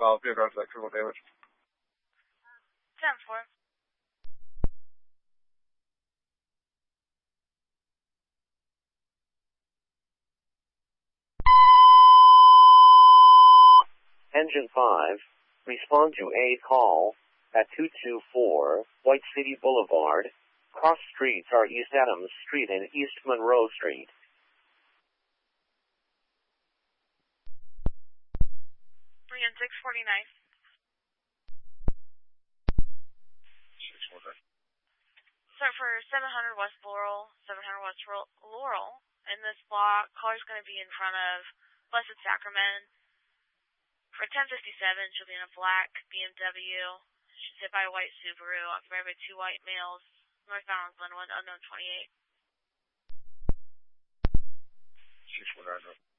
file. Be advised of electrical damage. 10-4. Engine 5, respond to a call at 224 White City Boulevard. Cross streets are East Adams Street and East Monroe Street. 649. 649. So for 700 West Laurel, 700 West Laurel, in this block, caller's going to be in front of Blessed Sacrament. For 1057, she'll be in a black BMW. She's hit by a white Subaru, occupied by 2 white males, northbound on Glenwood, unknown 28. 619.